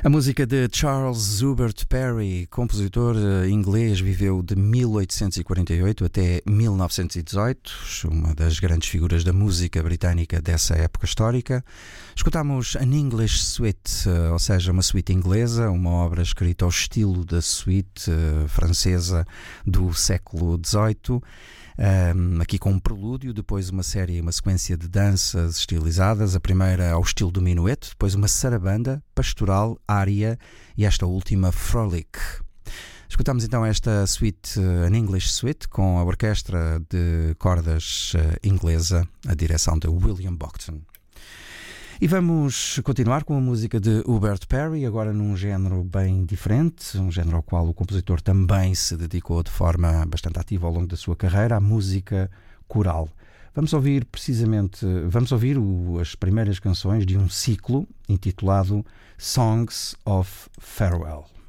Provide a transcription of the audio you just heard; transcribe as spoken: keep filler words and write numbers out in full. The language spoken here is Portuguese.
A música de Charles Hubert Parry, compositor inglês, viveu de mil oitocentos e quarenta e oito até mil novecentos e dezoito, uma das grandes figuras da música britânica dessa época histórica. Escutámos An English Suite, ou seja, uma suíte inglesa, uma obra escrita ao estilo da suíte francesa do século dezoito. Um, aqui com um prelúdio, depois uma série, uma sequência de danças estilizadas, a primeira ao estilo do minueto, depois uma sarabanda, pastoral, ária e esta última frolic. Escutamos então esta suite, An English Suite, com a orquestra de cordas uh, inglesa, a direção de William Bocton. E vamos continuar com a música de Hubert Parry, agora num género bem diferente, um género ao qual o compositor também se dedicou de forma bastante ativa ao longo da sua carreira, a música coral. Vamos ouvir precisamente, vamos ouvir o, as primeiras canções de um ciclo intitulado Songs of Farewell.